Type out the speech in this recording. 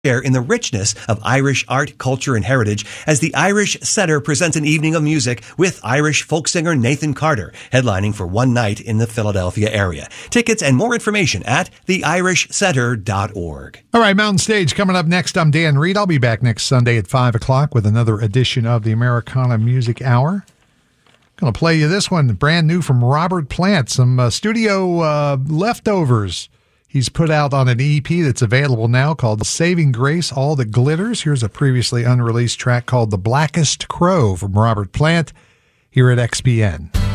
share in the richness of Irish art, culture, and heritage as the Irish Setter presents an evening of music with Irish folk singer Nathan Carter, headlining for one night in the Philadelphia area. Tickets and more information at theirishsetter.org. All right, Mountain Stage coming up next. I'm Dan Reed. I'll be back next Sunday at 5 o'clock with another edition of the Americana Music Hour. Going to play you this one, brand new from Robert Plant, some studio leftovers he's put out on an EP that's available now called Saving Grace, All That Glitters. Here's a previously unreleased track called The Blackest Crow from Robert Plant here at XPN.